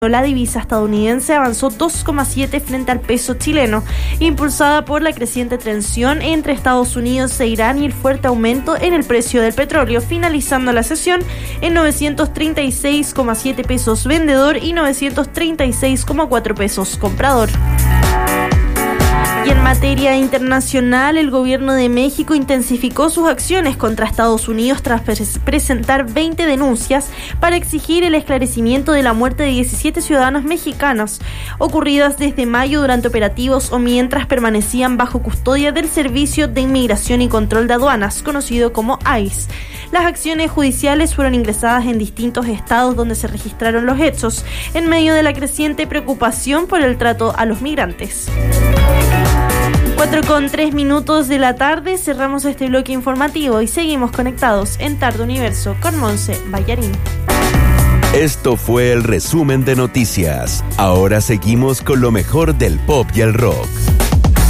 La divisa estadounidense avanzó 2,7 frente al peso chileno, impulsada por la creciente tensión entre Estados Unidos e Irán y el fuerte aumento en el precio del petróleo, finalizando la sesión en 936,7 pesos vendedor y 936,4 pesos comprador. Y en materia internacional, el gobierno de México intensificó sus acciones contra Estados Unidos tras presentar 20 denuncias para exigir el esclarecimiento de la muerte de 17 ciudadanos mexicanos, ocurridas desde mayo durante operativos o mientras permanecían bajo custodia del Servicio de Inmigración y Control de Aduanas, conocido como ICE. Las acciones judiciales fueron ingresadas en distintos estados donde se registraron los hechos, en medio de la creciente preocupación por el trato a los migrantes. 4:03 de la tarde, cerramos este bloque informativo y seguimos conectados en Tarde Universo con Monse Ballarín. Esto fue el resumen de noticias. Ahora seguimos con lo mejor del pop y el rock.